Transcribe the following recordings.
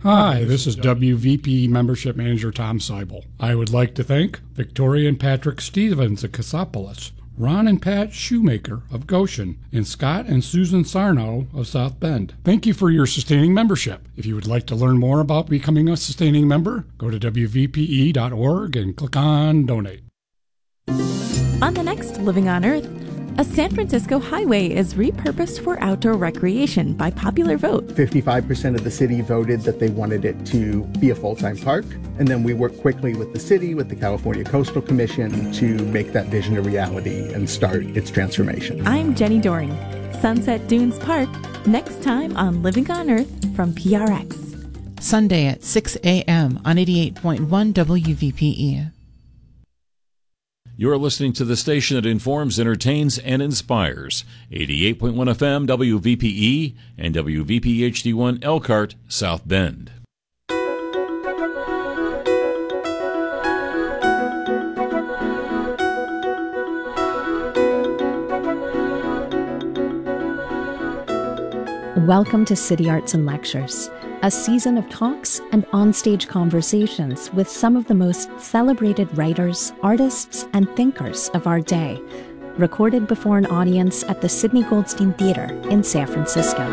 Hi, this is WVPE Membership Manager Tom Seibel. I would like to thank Victoria and Patrick Stevens of Cassopolis, Ron and Pat Shoemaker of Goshen, and Scott and Susan Sarno of South Bend. Thank you for your sustaining membership. If you would like to learn more about becoming a sustaining member, go to WVPE.org and click on Donate. On the next Living on Earth, a San Francisco highway is repurposed for outdoor recreation by popular vote. 55% of the city voted that they wanted it to be a full-time park. And then we worked quickly with the city, with the California Coastal Commission to make that vision a reality and start its transformation. I'm Jenny Doring. Sunset Dunes Park, next time on Living on Earth from PRX. Sunday at 6 a.m. on 88.1 WVPE. You're listening to the station that informs, entertains, and inspires. 88.1 FM WVPE and WVPE HD1 Elkhart, South Bend. Welcome to City Arts and Lectures, a season of talks and onstage conversations with some of the most celebrated writers, artists, and thinkers of our day, recorded before an audience at the Sidney Goldstein Theater in San Francisco.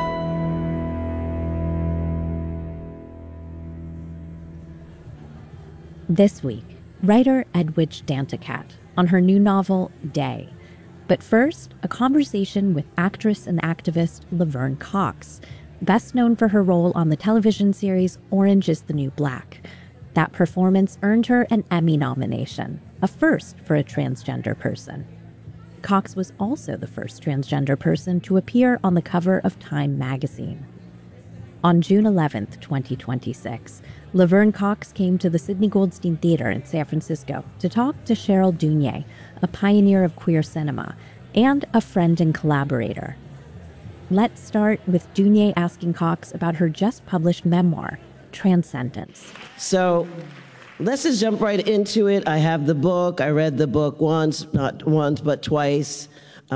This week, writer Edwidge Danticat on her new novel, Day. But first, a conversation with actress and activist Laverne Cox, best known for her role on the television series Orange is the New Black. That performance earned her an Emmy nomination, a first for a transgender person. Cox was also the first transgender person to appear on the cover of Time magazine. On June 11th, 2026, Laverne Cox came to the Sidney Goldstein Theater in San Francisco to talk to Cheryl Dunye, a pioneer of queer cinema, and a friend and collaborator. Let's start with Dunye asking Cox about her just-published memoir, Transcendence. So let's just jump right into it. I have the book. I read the book once, not once, but twice.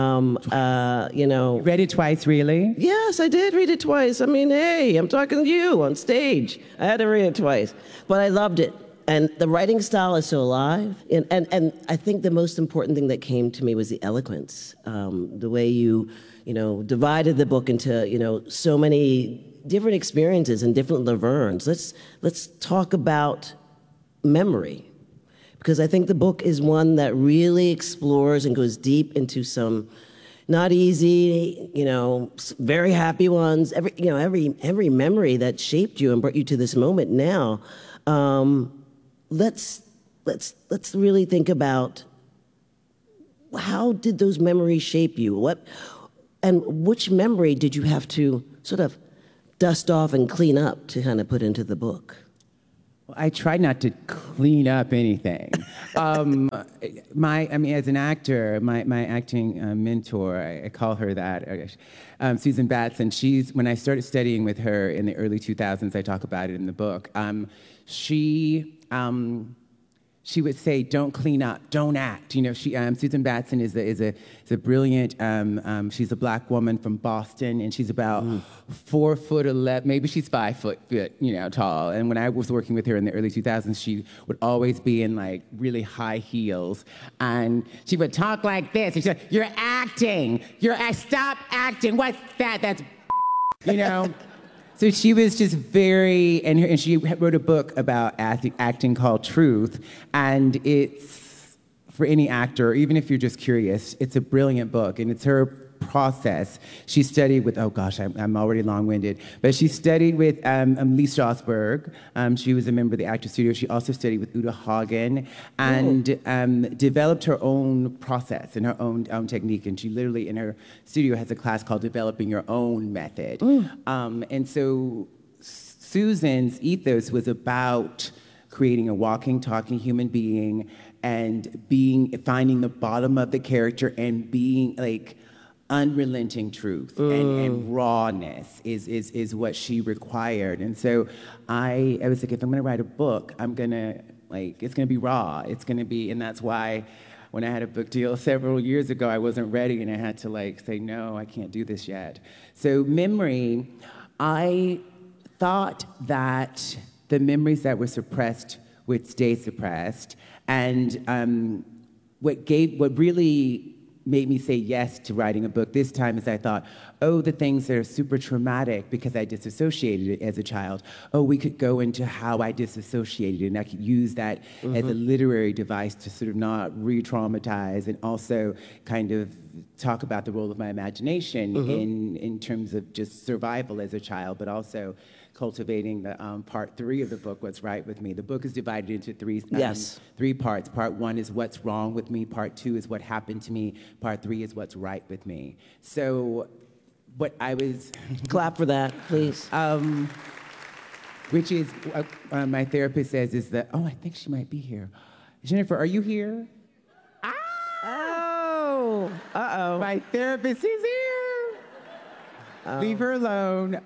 Read it twice, really? Yes, I did read it twice. I mean, hey, I'm talking to you on stage. I had to read it twice. But I loved it. And the writing style is so alive. And I think the most important thing that came to me was the eloquence. The way you divided the book into, so many different experiences and different Lavernes. Let's talk about memory. Because I think the book is one that really explores and goes deep into some not easy, very happy ones. Every memory that shaped you and brought you to this moment now. Let's really think about how did those memories shape you? And which memory did you have to sort of dust off and clean up to kind of put into the book? I tried not to clean up anything. As an actor, my acting mentor, I call her that, Susan Batson. When I started studying with her in the early 2000s, I talk about it in the book. She would say, "Don't clean up, don't act." Susan Batson is a brilliant. She's a black woman from Boston, and she's about 4'11", maybe she's 5 foot, tall. And when I was working with her in the early 2000s, she would always be in like really high heels, and she would talk like this. And she'd say, "You're acting. Stop acting. What's that? That's." So she was just and she wrote a book about acting called Truth, and it's, for any actor, even if you're just curious, it's a brilliant book, and it's her process. She studied with, I'm already long-winded, but she studied with Lee Strasberg. She was a member of the Actors Studio. She also studied with Uta Hagen and developed her own process and her own technique. And she literally, in her studio, has a class called Developing Your Own Method. And so Susan's ethos was about creating a walking, talking human being and finding the bottom of the character and being like unrelenting truth and rawness is what she required. And so I was like, if I'm gonna write a book, it's gonna be raw. It's gonna be, and that's why when I had a book deal several years ago, I wasn't ready and I had to say, no, I can't do this yet. So memory, I thought that the memories that were suppressed would stay suppressed. And what really made me say yes to writing a book this time is I thought, oh, the things that are super traumatic because I disassociated as a child, oh, we could go into how I disassociated, and I could use that as a literary device to sort of not re-traumatize and also kind of talk about the role of my imagination in terms of just survival as a child, but also cultivating the part 3 of the book, What's Right With Me. The book is divided into three parts. Part 1 is what's wrong with me. Part 2 is what happened to me. Part 3 is what's right with me. So what I was... Clap for that, please. Which is, my therapist says is that, oh, I think she might be here. Jennifer, are you here? Oh, uh-oh. My therapist is here. Leave her alone.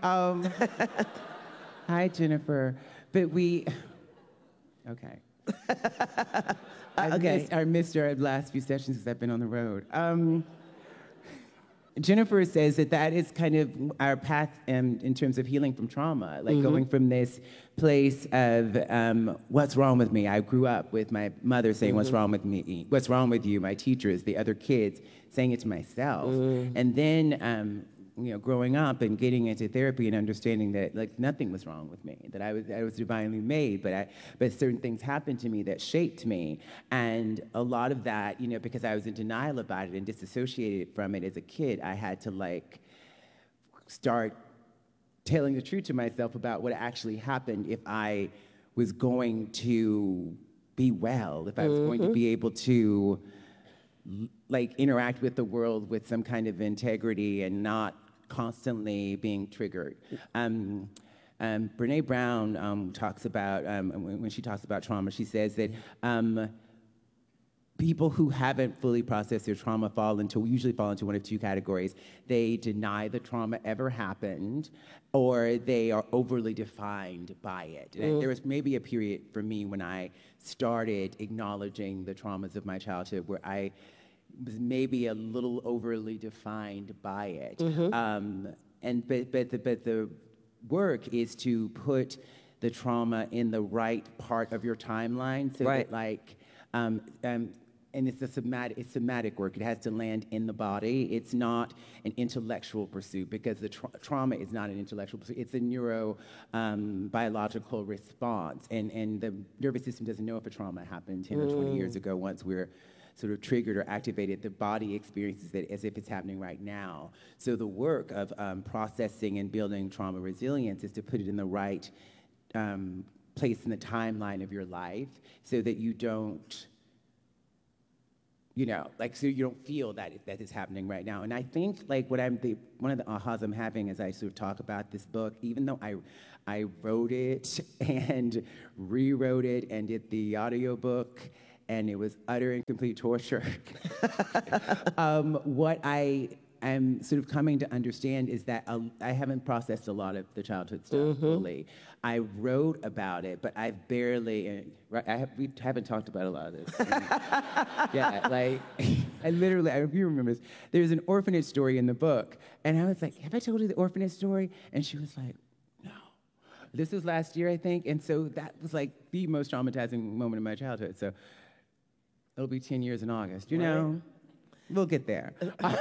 Hi, Jennifer. But we... Okay. I missed her last few sessions because I've been on the road. Jennifer says that is kind of our path in terms of healing from trauma, like going from this place of what's wrong with me. I grew up with my mother saying, what's wrong with me? What's wrong with you? My teachers, the other kids, saying it to myself. And then growing up and getting into therapy and understanding that like nothing was wrong with me, that I was divinely made, but certain things happened to me that shaped me, and a lot of that, because I was in denial about it and disassociated from it as a kid, I had to like start telling the truth to myself about what actually happened if I was going to be well, if I was going to be able to like interact with the world with some kind of integrity and not constantly being triggered. Brene Brown talks about, when she talks about trauma, she says that people who haven't fully processed their trauma usually fall into one of two categories. They deny the trauma ever happened, or they are overly defined by it. And there was maybe a period for me when I started acknowledging the traumas of my childhood where I was maybe a little overly defined by it. But the work is to put the trauma in the right part of your timeline, so that like, and it's somatic work. It has to land in the body. It's not an intellectual pursuit, because the trauma is not an intellectual pursuit. It's a biological response, and the nervous system doesn't know if a trauma happened 10 or 20 years ago. Once we're sort of triggered or activated, the body experiences it as if it's happening right now. So the work of processing and building trauma resilience is to put it in the right place in the timeline of your life, so that you don't, so you don't feel that is happening right now. And I think like one of the ahas I'm having as I sort of talk about this book, even though I wrote it and rewrote it and did the audiobook, and it was utter and complete torture. What I am sort of coming to understand is that I haven't processed a lot of the childhood stuff fully. I wrote about it, but I've barely, we haven't talked about a lot of this. Yeah, like, I hope you remember this, there's an orphanage story in the book, and I was like, have I told you the orphanage story? And she was like, no. This was last year, I think, and so that was like the most traumatizing moment in my childhood, so it'll be 10 years in August, We'll get there.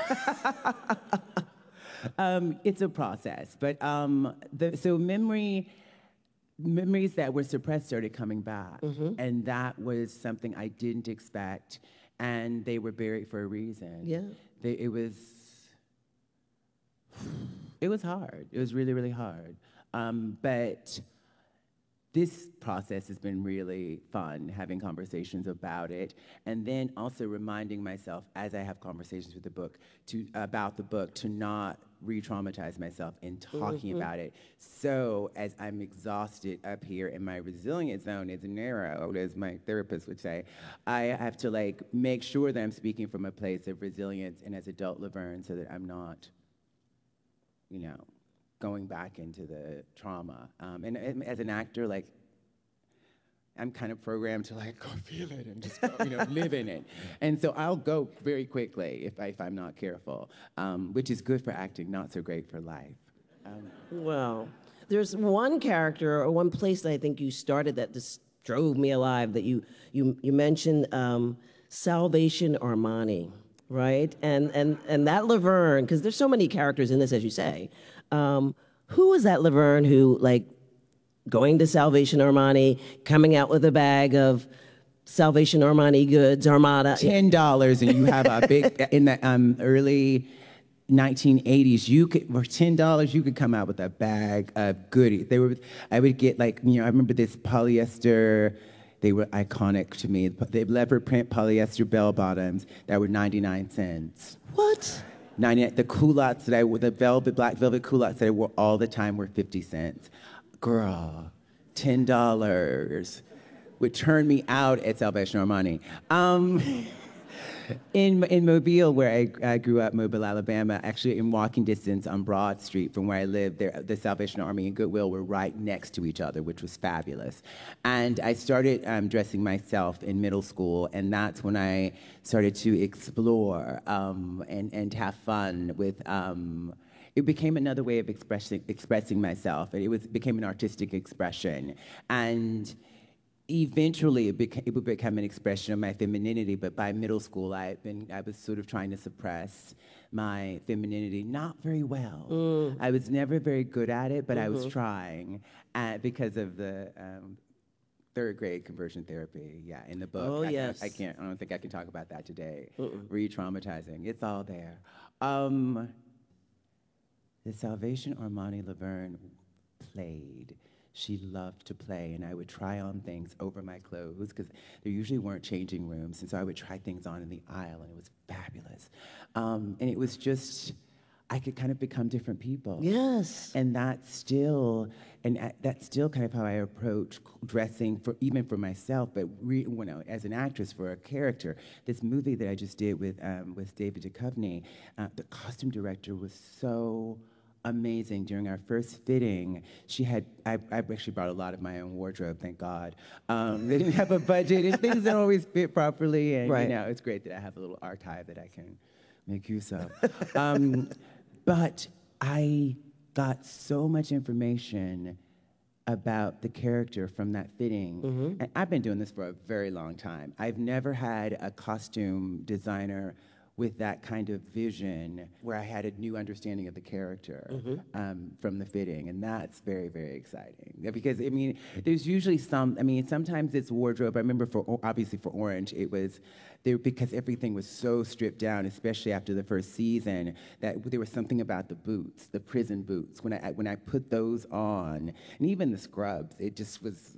It's a process, but so memories that were suppressed started coming back, and that was something I didn't expect, and they were buried for a reason. Yeah, it was hard. It was really, really hard, but this process has been really fun, having conversations about it, and then also reminding myself as I have conversations with about the book to not re-traumatize myself in talking about it. So as I'm exhausted up here and my resilience zone is narrow, as my therapist would say, I have to like make sure that I'm speaking from a place of resilience and as adult Laverne, so that I'm not, going back into the trauma. And as an actor, like, I'm kind of programmed to like go feel it and just live in it. And so I'll go very quickly if I'm not careful, which is good for acting, not so great for life. Well, there's one character or one place that I think you started that just drove me alive. That you mentioned Salvation Armani, right? And that Laverne, because there's so many characters in this, as you say. Who is that Laverne who, like, going to Salvation Armani, coming out with a bag of Salvation Armani goods, Armada? $10, and you have a big, in the early 1980s, you could, for $10, you could come out with a bag of goodies. I would get, like, I remember this polyester, they were iconic to me. They leopard print polyester bell bottoms that were 99 cents. What? The culottes the black velvet culottes that I wore all the time were 50 cents. Girl, $10 would turn me out at Salvation Armani. In Mobile, where I grew up, Mobile, Alabama, actually in walking distance on Broad Street from where I lived, the Salvation Army and Goodwill were right next to each other, which was fabulous. And I started dressing myself in middle school, and that's when I started to explore and have fun with. It became another way of expressing myself. It became an artistic expression, and eventually it would become an expression of my femininity. But by middle school, I was sort of trying to suppress my femininity, not very well. I was never very good at it, but I was trying because of the third grade conversion therapy. Yeah, in the book. Oh, yes. I don't think I can talk about that today. Re-traumatizing. It's all there. The Salvation Armani Laverne played. She loved to play, and I would try on things over my clothes because there usually weren't changing rooms, and so I would try things on in the aisle, and it was fabulous. And it was just, I could kind of become different people. Yes. And that's still kind of how I approach dressing even for myself, but as an actress for a character. This movie that I just did with David Duchovny, the costume director was so amazing. During our first fitting, I actually brought a lot of my own wardrobe, thank God. They didn't have a budget, and things don't always fit properly, and right. It's great that I have a little archive that I can make use of. But I got so much information about the character from that fitting, and I've been doing this for a very long time. I've never had a costume designer with that kind of vision where I had a new understanding of the character from the fitting, and that's very, very exciting. Because, there's usually sometimes it's wardrobe. I remember obviously for Orange, it was there because everything was so stripped down, especially after the first season, that there was something about the boots, the prison boots. When I put those on, and even the scrubs, it just was.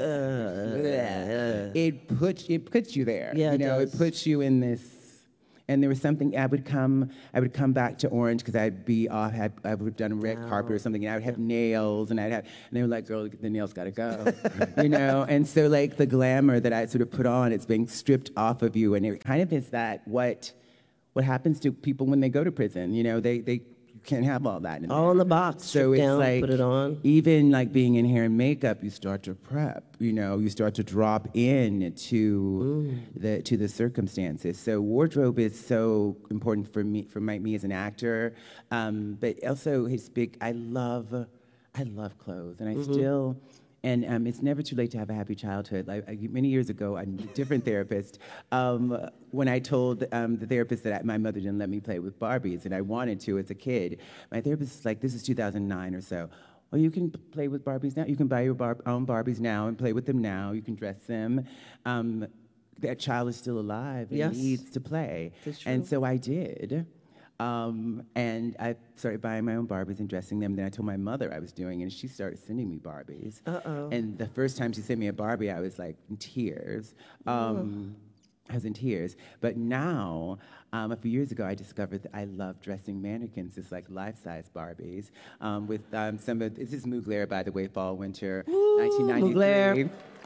It puts you there. Yeah, it puts you in this. And there was something, I would come back to Orange because I'd be off, I would have done a red carpet or something, and I would have nails, and they were like, girl, the nails gotta go, And so, like, the glamour that I sort of put on, it's being stripped off of you, and it kind of is that what happens to people when they go to prison, they can't have all that. All in the box. So it's down, like, put it on. Even like being in hair and makeup, you start to prep. You start to drop in to the circumstances. So wardrobe is so important for me as an actor, but also it's big. I love clothes, and I still. And it's never too late to have a happy childhood. Many years ago, a different therapist, when I told the therapist that my mother didn't let me play with Barbies, and I wanted to as a kid, my therapist was like, this is 2009 or so. Oh, you can play with Barbies now? You can buy your own Barbies now and play with them now. You can dress them. That child is still alive and needs to play. That's true. And so I did. And I started buying my own Barbies and dressing them. Then I told my mother I was doing it, and she started sending me Barbies. And the first time she sent me a Barbie, I was like in tears. I was in tears. But now, a few years ago, I discovered that I love dressing mannequins as like life-size Barbies with some of, this is Mugler, by the way, fall, winter, 1993.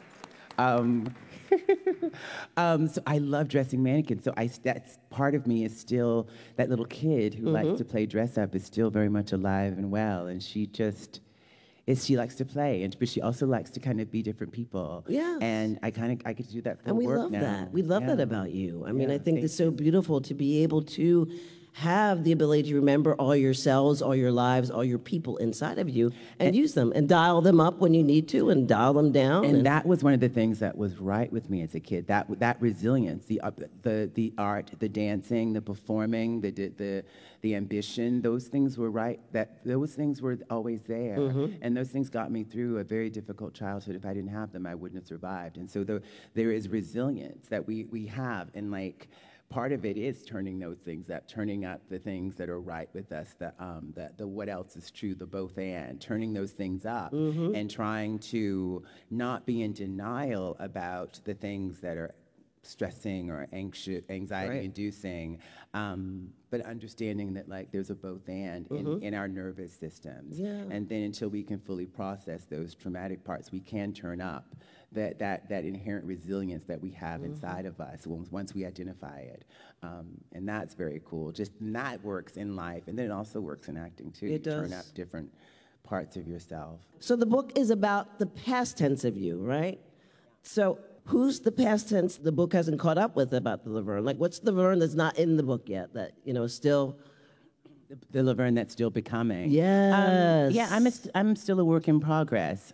So I love dressing mannequins. So that's part of me is still, that little kid who likes to play dress up is still very much alive and well. And she likes to play, but she also likes to kind of be different people. Yeah. And I get to do that for and we work love now. that. We love that about you. I mean, I think it's thank so beautiful to be able to have the ability to remember all your cells, all your lives, all your people inside of you, and use them and dial them up when you need to, and dial them down. And that was one of the things that was right with me as a kid. That resilience, the art, the dancing, the performing, the ambition. Those things were right. Those things were always there, and those things got me through a very difficult childhood. If I didn't have them, I wouldn't have survived. And so there is resilience that we have, and like. Part of it is turning those things up, turning up the things that are right with us, the what else is true, the both and, turning those things up and trying to not be in denial about the things that are stressing or anxiety-inducing, but understanding that like there's a both and in our nervous systems. Yeah. And then until we can fully process those traumatic parts, we can turn up that inherent resilience that we have inside of us once we identify it. And that's very cool. And that works in life, and then it also works in acting too. It does. Turn up different parts of yourself. So the book is about the past tense of you, right? So who's the past tense the book hasn't caught up with about the Laverne? Like, what's the Laverne that's not in the book yet that, still... The Laverne that's still becoming. Yes. I'm still a work in progress.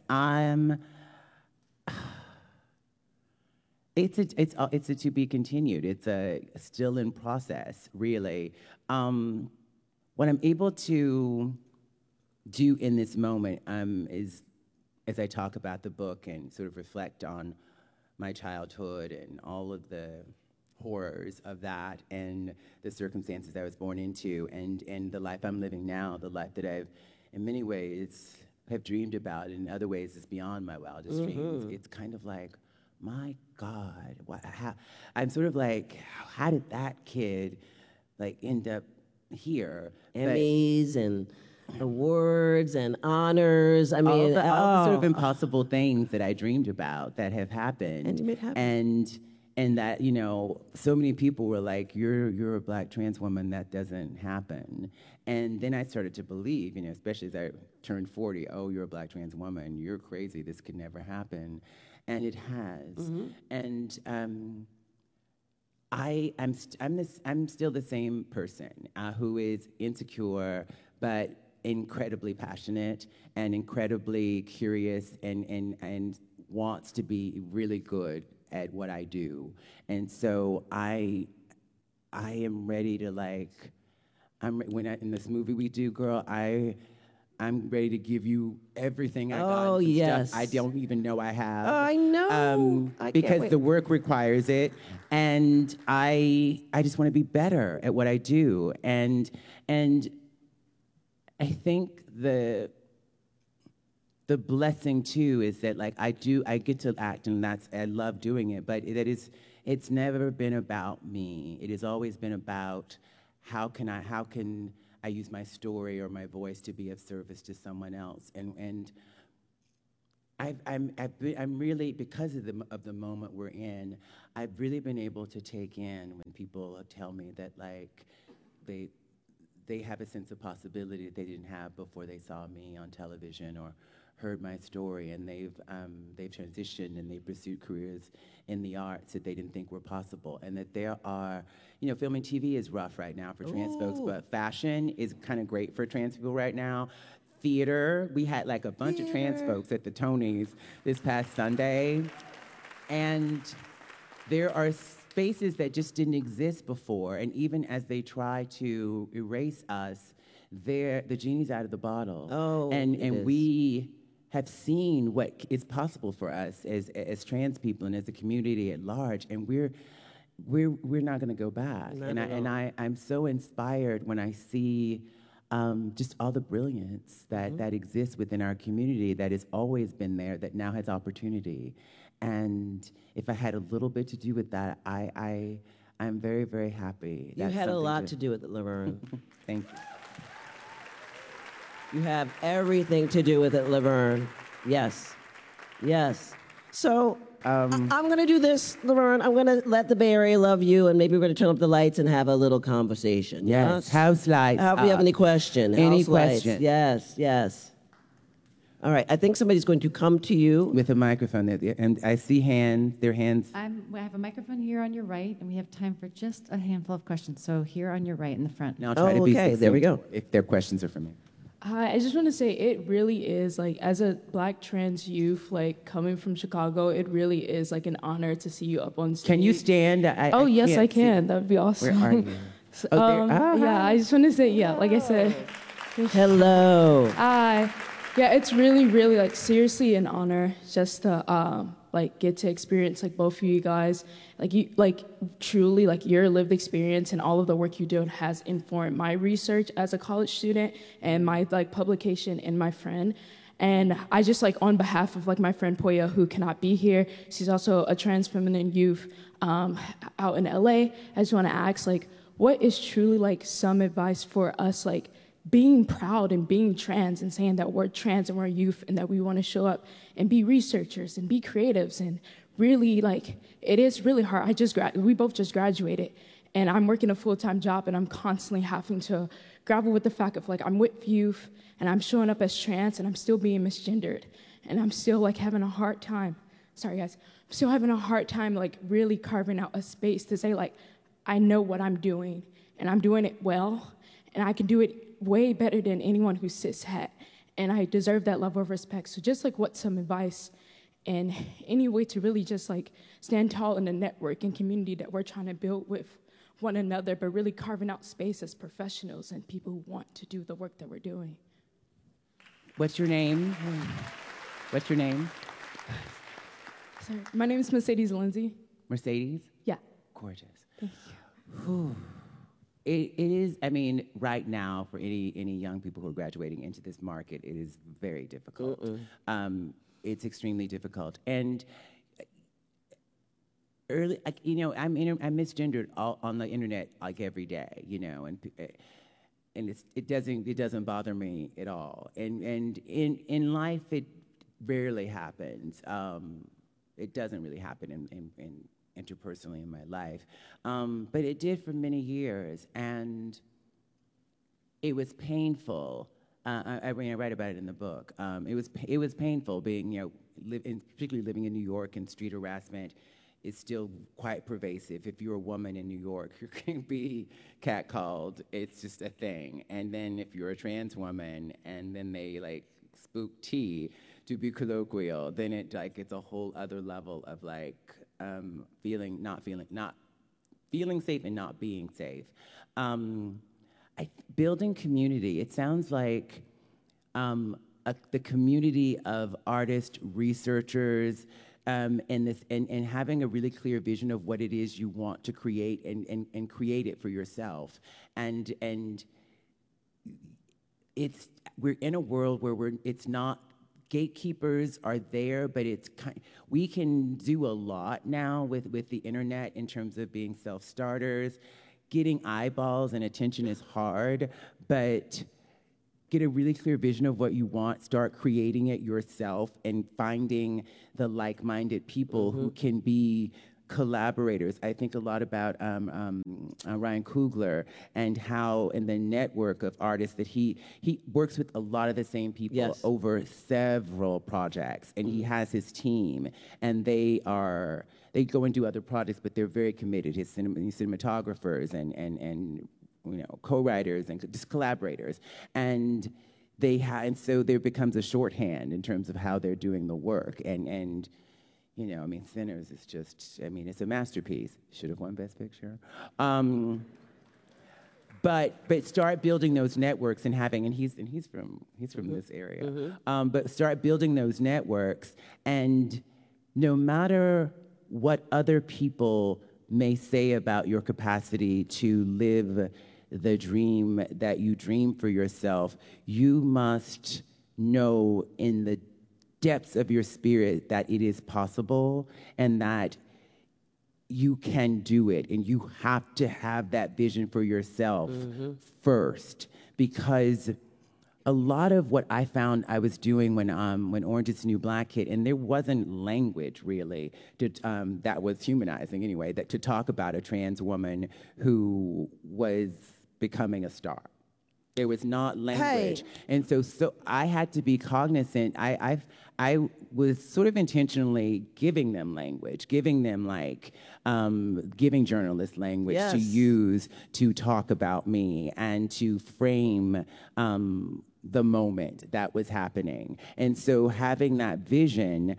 It's a to be continued. It's still in process, really. What I'm able to do in this moment is, as I talk about the book and sort of reflect on my childhood and all of the horrors of that and the circumstances I was born into and the life I'm living now, the life that I've, in many ways, have dreamed about, and in other ways is beyond my wildest dreams. It's kind of like, my God, I'm sort of like, how did that kid like end up here? Emmys and awards and honors. I mean, all the sort of impossible things that I dreamed about that have happened. And you made happen. And that, so many people were like, you're a Black trans woman, that doesn't happen. And then I started to believe, especially as I turned 40, oh, you're a Black trans woman, you're crazy, this could never happen. And it has. And I'm still the same person who is insecure, but incredibly passionate and incredibly curious and wants to be really good at what I do. And so I am ready to in this movie we do, girl, I'm ready to give you everything I got. Oh, yes. Stuff I don't even know I have. Oh, I know. Because the work requires it, and I just want to be better at what I do. And I think the blessing too is that I get to act, and I love doing it. But it's never been about me. It has always been about how can I use my story or my voice to be of service to someone else, and I'm really, because of the moment we're in, I've really been able to take in when people tell me that they have a sense of possibility that they didn't have before they saw me on television or heard my story, and they've transitioned and they've pursued careers in the arts that they didn't think were possible, and that there are, film and TV is rough right now for trans folks, but fashion is kind of great for trans people right now. Theater, we had a bunch of trans folks at the Tonys this past Sunday, and there are spaces that just didn't exist before, and even as they try to erase us, the genie's out of the bottle. Oh, and we have seen what is possible for us as trans people and as a community at large, and we're not going to go back. I'm so inspired when I see just all the brilliance that exists within our community that has always been there, that now has opportunity. And if I had a little bit to do with that, I'm very, very happy. You had a lot to do with it, Laverne. Thank you. You have everything to do with it, Laverne. Yes. So I'm going to do this, Laverne. I'm going to let the Bay Area love you, and maybe we're going to turn up the lights and have a little conversation. Yes, house lights. If you have any question. Any house lights. question. Yes. All right, I think somebody's going to come to you. With a microphone, and I see hands, their hands. We have a microphone here on your right, and we have time for just a handful of questions. So here on your right in the front. Now I'll try to be okay, there we go. if their questions are for me. Hi, I just want to say it really is, like, as a Black trans youth, like, coming from Chicago, it really is, like, an honor to see you up on stage. Can you stand? Yes, I can. That would be awesome. Where are you? So, yeah, I just want to say, yeah, like I said. Hello. Hi. Yeah, it's really, really, like, seriously an honor just to, like, get to experience, like, both of you guys. Like, you, like, truly, like, your lived experience and all of the work you do has informed my research as a college student and my, like, publication and my friend. And I just, like, on behalf of, like, my friend Poya, who cannot be here, she's also a trans feminine youth out in LA, I just want to ask, like, what is truly, like, some advice for us, like, being proud and being trans and saying that we're trans and we're youth and that we want to show up and be researchers and be creatives and really, like, it is really hard. We both just graduated and I'm working a full-time job and I'm constantly having to grapple with the fact of, like, I'm with youth and I'm showing up as trans and I'm still being misgendered and I'm still, like, having a hard time. Sorry, guys. I'm still having a hard time, like, really carving out a space to say, like, I know what I'm doing and I'm doing it well and I can do it way better than anyone who's cishet, and I deserve that level of respect. So just, like, what's some advice and any way to really just, like, stand tall in the network and community that we're trying to build with one another, but really carving out space as professionals and people who want to do the work that we're doing. What's your name? What's your name? Sorry, my name is Mercedes Lindsay. Mercedes? Yeah. Gorgeous. Thank you. Whew. It is, I mean, right now, for any young people who are graduating into this market, it is very difficult. It's extremely difficult. And early, like, you know, I'm misgendered on the internet, like, every day, you know, and it doesn't bother me at all. And in life, it rarely happens. It doesn't really happen in interpersonally in my life, but it did for many years, and it was painful. I write about it in the book. It was painful being, you know, particularly living in New York, and street harassment is still quite pervasive. If you're a woman in New York, you can be catcalled. It's just a thing. And then if you're a trans woman, and then they, like, spook tea, to be colloquial, then it's a whole other level of, like, not feeling safe and not being safe. Building community. It sounds like the community of artists, researchers, and having a really clear vision of what it is you want to create and create it for yourself. And we're in a world where it's not. Gatekeepers are there, but we can do a lot now with the internet in terms of being self-starters. Getting eyeballs and attention is hard, but get a really clear vision of what you want, start creating it yourself, and finding the like-minded people who can be collaborators. I think a lot about Ryan Coogler and how in the network of artists that he works with a lot of the same people over several projects, and he has his team, and they go and do other projects, but they're very committed. His cinematographers and you know, co-writers and just collaborators, and so there becomes a shorthand in terms of how they're doing the work, and you know, I mean, Sinners is just, I mean, it's a masterpiece. Should have won Best Picture. But start building those networks and he's from this area. But start building those networks, and no matter what other people may say about your capacity to live the dream that you dream for yourself, you must know in the depths of your spirit that it is possible and that you can do it, and you have to have that vision for yourself first, because a lot of what I found I was doing when Orange Is the New Black hit, and there wasn't language really that was humanizing anyway, that to talk about a trans woman who was becoming a star. There was not language. And so I had to be cognizant. I was sort of intentionally giving them language, giving them giving journalists language to use to talk about me and to frame the moment that was happening. And so having that vision,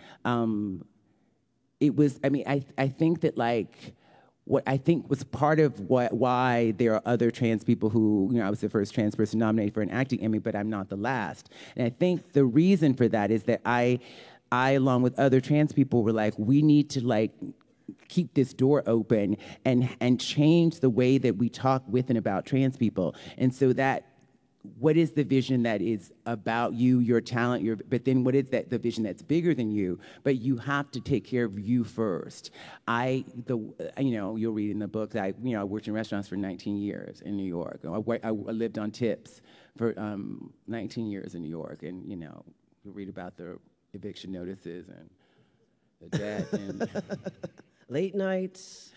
it was, I think that what I think was part of why there are other trans people who, I was the first trans person nominated for an acting Emmy, but I'm not the last. And I think the reason for that is that I along with other trans people, were like, we need to keep this door open and change the way that we talk with and about trans people. And so what is the vision that is about you, your talent, but then what is the vision that's bigger than you? But you have to take care of you first. You'll read in the book that I worked in restaurants for 19 years in New York. I lived on tips for 19 years in New York, and you'll read about the eviction notices and the debt and late nights.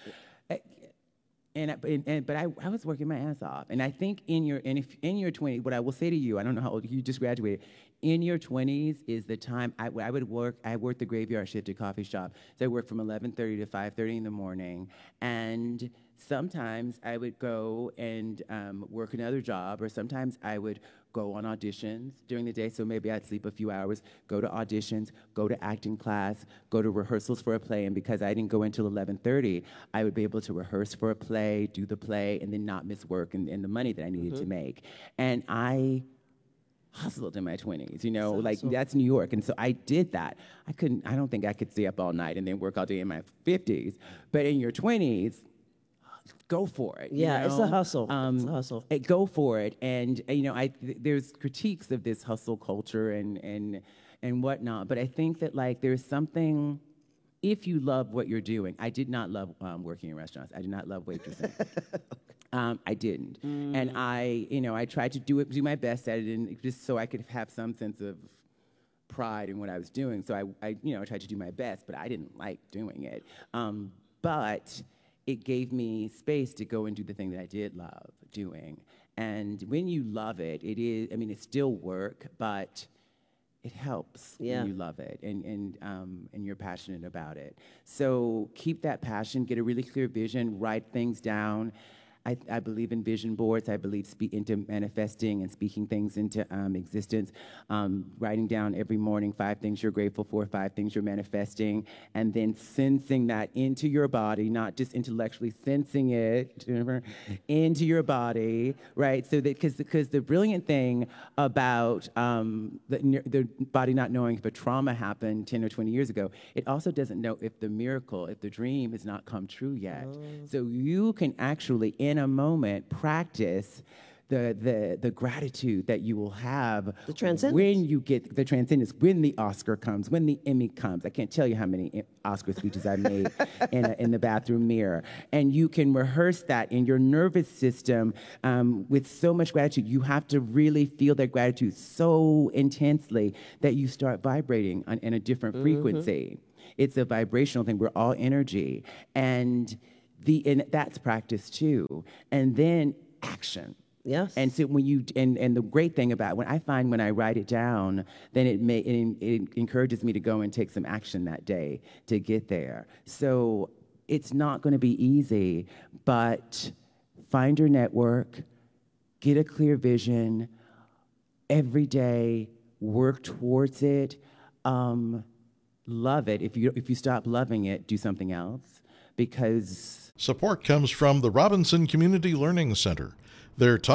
But I was working my ass off, and I think in your 20s, what I will say to you, I don't know how old you just graduated. In your 20s is the time I would work. I worked the graveyard shift at coffee shop, so I worked from 11:30 to 5:30 in the morning, and sometimes I would go and work another job, or sometimes I would go on auditions during the day, so maybe I'd sleep a few hours, go to auditions, go to acting class, go to rehearsals for a play, and because I didn't go until 11:30, I would be able to rehearse for a play, do the play, and then not miss work and the money that I needed to make. And I hustled in my 20s, awesome. That's New York, and so I did that. I don't think I could stay up all night and then work all day in my 50s, but in your 20s, go for it. Yeah, it's a hustle. It's a hustle. Go for it, and there's critiques of this hustle culture and whatnot. But I think that there's something. If you love what you're doing, I did not love working in restaurants. I did not love waitressing. I didn't, and I tried to do my best at it, and just so I could have some sense of pride in what I was doing. So I tried to do my best, but I didn't like doing it. But it gave me space to go and do the thing that I did love doing. And when you love it, it's still work, but it helps when you love it and you're passionate about it. So keep that passion, get a really clear vision, write things down. I believe in vision boards. I believe into manifesting and speaking things into existence. Writing down every morning 5 things you're grateful for, 5 things you're manifesting, and then sensing that into your body, not just intellectually sensing it into your body, right? So that because the brilliant thing about the body not knowing if a trauma happened 10 or 20 years ago, it also doesn't know if the dream has not come true yet. So you can actually in a moment practice the gratitude that you will have the transcendence. When you get the transcendence, when the Oscar comes, when the Emmy comes. I can't tell you how many Oscar speeches I made in the bathroom mirror. And you can rehearse that in your nervous system with so much gratitude. You have to really feel that gratitude so intensely that you start vibrating in a different frequency. It's a vibrational thing. We're all energy. And that's practice too. And then action. Yes. And so when you and the great thing about when I write it down, then it encourages me to go and take some action that day to get there. So it's not going to be easy, but find your network, get a clear vision every day, work towards it, love it. If you stop loving it, do something else, because support comes from the Robinson Community Learning Center. Their